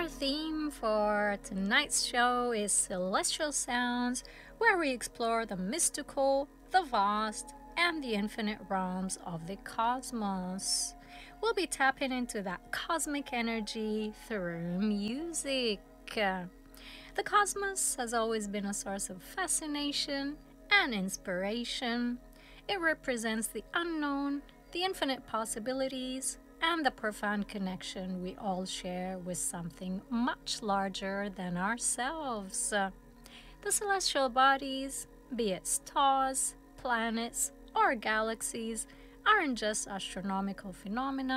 Our theme for tonight's show is Celestial Sounds, where we explore the mystical, the vast, and the infinite realms of the cosmos. We'll be tapping into that cosmic energy through music. The cosmos has always been a source of fascination and inspiration. It represents the unknown, the infinite possibilities, and the profound connection we all share with something much larger than ourselves. The celestial bodies, be it stars, planets, or galaxies, aren't just astronomical phenomena.